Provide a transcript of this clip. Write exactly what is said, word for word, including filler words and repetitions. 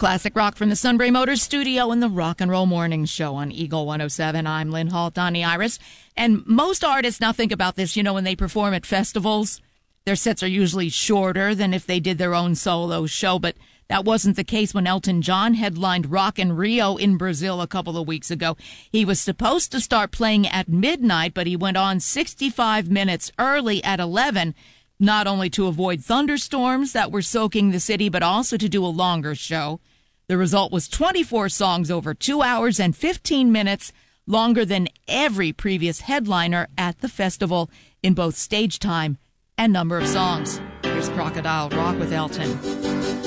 classic rock from the Sunbury Motors studio in the Rock and Roll Morning Show on Eagle one oh seven. I'm Lynn Hall, Donnie Iris. And most artists, now think about this, you know, when they perform at festivals, their sets are usually shorter than if they did their own solo show, but that wasn't the case when Elton John headlined Rock in Rio in Brazil a couple of weeks ago. He was supposed to start playing at midnight, but he went on sixty-five minutes early at eleven, not only to avoid thunderstorms that were soaking the city, but also to do a longer show. The result was twenty-four songs over two hours and fifteen minutes, longer than every previous headliner at the festival in both stage time and number of songs. Here's Crocodile Rock with Elton.